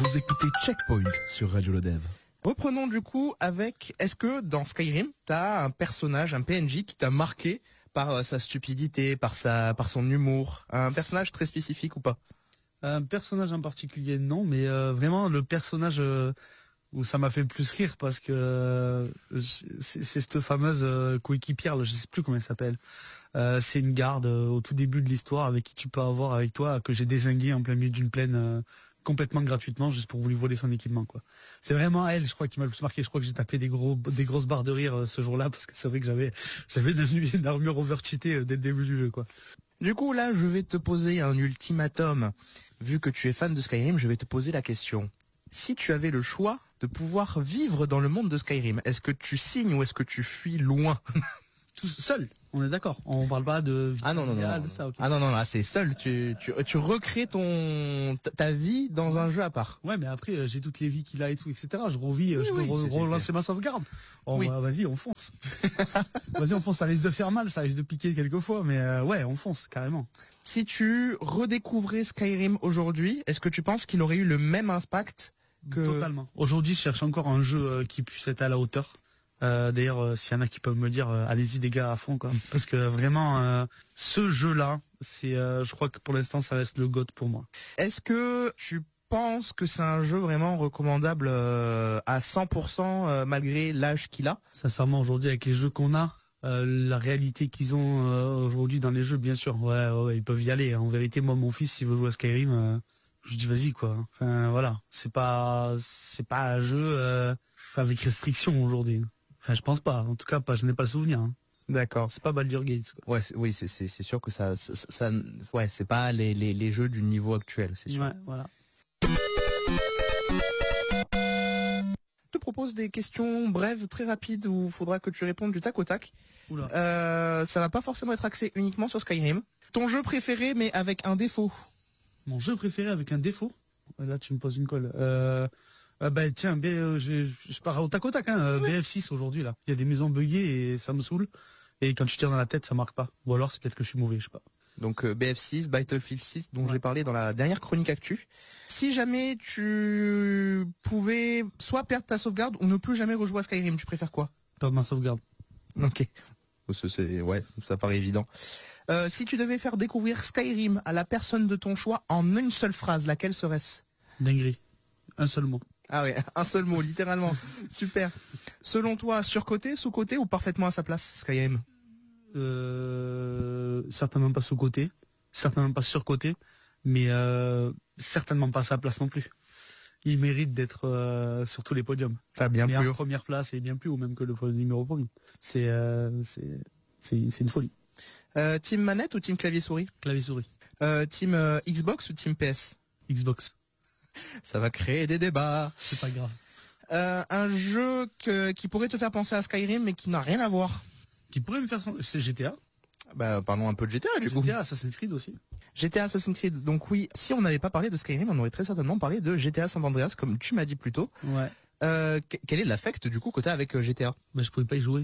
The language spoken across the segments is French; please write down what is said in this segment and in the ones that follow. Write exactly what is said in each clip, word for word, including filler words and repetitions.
Vous écoutez Checkpoint sur Radio Lodev. Reprenons du coup avec, est-ce que dans Skyrim, t'as un personnage, un P N J qui t'a marqué par euh, sa stupidité, par sa, par son humour, un personnage très spécifique ou pas? Un personnage en particulier, non, mais euh, vraiment le personnage euh, où ça m'a fait le plus rire parce que euh, c'est, c'est cette fameuse euh, coéquipière, là, je sais plus comment elle s'appelle. Euh, c'est une garde euh, au tout début de l'histoire avec qui tu peux avoir avec toi, que j'ai dézingué en plein milieu d'une plaine euh, complètement gratuitement juste pour lui voler son équipement, quoi. C'est vraiment elle, je crois, qui m'a le plus marqué. Je crois que j'ai tapé des gros, des grosses barres de rire euh, ce jour-là parce que c'est vrai que j'avais, j'avais une, une armure overcheatée euh, dès le début du jeu, quoi. Du coup, là, je vais te poser un ultimatum. Vu que tu es fan de Skyrim, je vais te poser la question. Si tu avais le choix de pouvoir vivre dans le monde de Skyrim, est-ce que tu signes ou est-ce que tu fuis loin? Tout seul, on est d'accord. On parle pas de ah non non non, non. Ça, okay. Ah non non là c'est seul. Tu tu tu recrées ton ta vie dans un jeu à part. Ouais, mais après euh, j'ai toutes les vies qu'il a et tout, et cetera. Je revis, euh, oui, je peux oui, re- relancer ma sauvegarde. Oh, oui. bah, vas-y, on fonce. Vas-y, on fonce. Ça risque de faire mal, ça risque de piquer quelquefois, mais euh, ouais, on fonce carrément. Si tu redécouvrais Skyrim aujourd'hui, est-ce que tu penses qu'il aurait eu le même impact que... Totalement. Aujourd'hui, je cherche encore un jeu euh, qui puisse être à la hauteur. Euh, d'ailleurs, euh, s'il y en a qui peuvent me dire, euh, allez-y les gars à fond, quoi. Parce que vraiment, euh, ce jeu-là, c'est, euh, je crois que pour l'instant, ça reste le GOAT pour moi. Est-ce que tu penses que c'est un jeu vraiment recommandable euh, à cent pour cent euh, malgré l'âge qu'il a? Sincèrement, aujourd'hui, avec les jeux qu'on a, euh, la réalité qu'ils ont euh, aujourd'hui dans les jeux, bien sûr, ouais, ouais, ouais, ils peuvent y aller. En vérité, moi, mon fils, s'il veut jouer à Skyrim, euh, je dis vas-y, quoi. Enfin, voilà, c'est pas, c'est pas un jeu euh, avec restriction aujourd'hui. Enfin, je pense pas. En tout cas, pas. Je n'ai pas le souvenir. Hein. D'accord. C'est pas Baldur's Gate, quoi. Ouais, c'est, oui, c'est, c'est, c'est sûr que ça, ça, ça, ouais, c'est pas les, les, les jeux du niveau actuel, c'est sûr. Ouais, voilà. Je te propose des questions brèves, très rapides, où il faudra que tu répondes du tac au tac. Oula. Euh, ça va pas forcément être axé uniquement sur Skyrim. Ton jeu préféré, mais avec un défaut. Mon jeu préféré avec un défaut. Là, tu me poses une colle. Euh... Euh, bah tiens, B, euh, je, je pars au tac au tac, hein, euh, ouais. B F six aujourd'hui là. Il y a des maisons buggées et ça me saoule. Et quand tu tires dans la tête, ça marque pas. Ou alors c'est peut-être que je suis mauvais, je sais pas. Donc euh, B F six, Battlefield six, dont ouais. j'ai parlé dans la dernière chronique actu. Si jamais tu pouvais soit perdre ta sauvegarde ou ne plus jamais rejouer à Skyrim, tu préfères quoi? Perdre ma sauvegarde. Ok. C'est, ouais, ça paraît évident. Euh, si tu devais faire découvrir Skyrim à la personne de ton choix en une seule phrase, laquelle serait-ce? Dinguerie. Un seul mot. Ah oui, un seul mot, littéralement. Super. Selon toi, surcoté, sous-coté ou parfaitement à sa place, Skyrim? euh, Certainement pas sous-coté, certainement pas sur-coté, mais euh, certainement pas à sa place non plus. Il mérite d'être euh, sur tous les podiums. Enfin, bien mais plus en première place et bien plus haut même que le numéro premier. C'est euh, c'est c'est c'est une folie. Euh, team manette ou team clavier souris? Clavier souris. Euh, team euh, Xbox ou team P S? Xbox. Ça va créer des débats. C'est pas grave. Euh, un jeu que, qui pourrait te faire penser à Skyrim mais qui n'a rien à voir. Qui pourrait me faire... C'est G T A. Bah parlons un peu de G T A du G T A, coup. G T A, Assassin's Creed aussi. G T A, Assassin's Creed. Donc oui, si on n'avait pas parlé de Skyrim, on aurait très certainement parlé de G T A San Andreas comme tu m'as dit plus tôt. Ouais. Euh, quel est l'affect du coup que t'as avec euh, G T A? Bah je pouvais pas y jouer.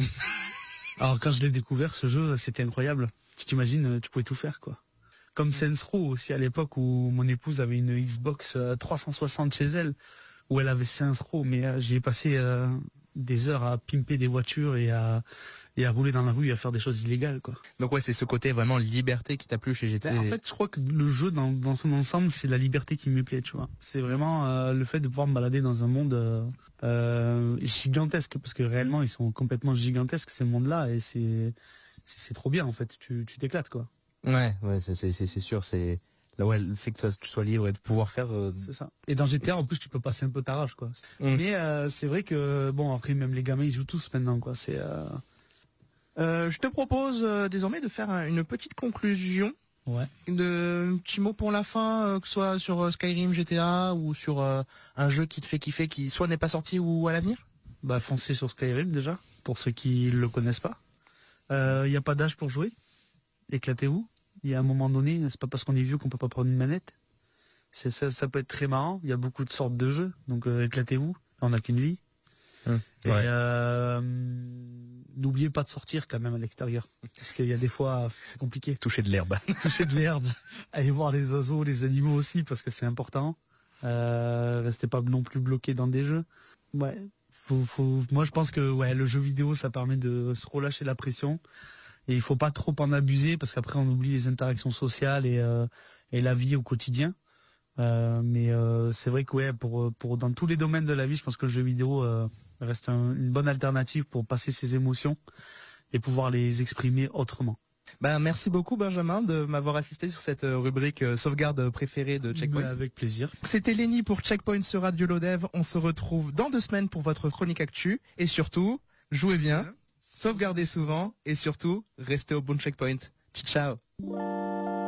Alors quand je l'ai découvert, ce jeu, c'était incroyable. Tu t'imagines, tu pouvais tout faire quoi. Comme Saints Row aussi à l'époque où mon épouse avait une Xbox euh, trois cent soixante chez elle, où elle avait Saints Row, mais euh, j'y ai passé euh, des heures à pimper des voitures et à et à rouler dans la rue et à faire des choses illégales quoi. Donc ouais, c'est ce côté vraiment liberté qui t'a plu chez G T A. En fait, je crois que le jeu dans, dans son ensemble, c'est la liberté qui me plaît, tu vois. C'est vraiment euh, le fait de pouvoir me balader dans un monde euh, euh, gigantesque, parce que réellement, ils sont complètement gigantesques ces mondes-là, et c'est c'est, c'est trop bien en fait. Tu tu t'éclates quoi. Ouais, ouais, c'est c'est c'est sûr, c'est là ouais, le fait que ça, tu sois libre et de pouvoir faire. Euh... C'est ça. Et dans G T A, en plus, tu peux passer un peu ta rage quoi. Mm. Mais euh, c'est vrai que bon, après même les gamins, ils jouent tous maintenant quoi. C'est euh... Euh, je te propose euh, désormais de faire un, une petite conclusion. Ouais. De un petit mot pour la fin, euh, que ce soit sur euh, Skyrim, G T A ou sur euh, un jeu qui te fait kiffer, qui soit n'est pas sorti ou à l'avenir. Bah foncez sur Skyrim déjà, pour ceux qui le connaissent pas. Il euh, y a pas d'âge pour jouer. Éclatez-vous. Il y a un moment donné, c'est pas parce qu'on est vieux qu'on peut pas prendre une manette. C'est ça, ça peut être très marrant. Il y a beaucoup de sortes de jeux, donc euh, éclatez-vous. On n'a qu'une vie. Hum, Et ouais. euh, n'oubliez pas de sortir quand même à l'extérieur, parce qu'il y a des fois c'est compliqué. Toucher de l'herbe. Toucher de l'herbe, aller voir les oiseaux, les animaux aussi, parce que c'est important. Euh, restez pas non plus bloqué dans des jeux. Ouais, faut, faut. Moi, je pense que ouais, le jeu vidéo, ça permet de se relâcher la pression. Et il faut pas trop en abuser parce qu'après on oublie les interactions sociales et euh, et la vie au quotidien. Euh, mais euh, c'est vrai que ouais, pour pour dans tous les domaines de la vie, je pense que le jeu vidéo euh, reste un- une bonne alternative pour passer ses émotions et pouvoir les exprimer autrement. Ben, merci beaucoup Benjamin de m'avoir assisté sur cette euh, rubrique euh, sauvegarde préférée de Checkpoint. Mais avec plaisir. C'était Lenny pour Checkpoint sur Radio Lodev. On se retrouve dans deux semaines pour votre chronique actu. Et surtout, jouez bien, sauvegardez souvent et surtout, restez au bon checkpoint. Ciao.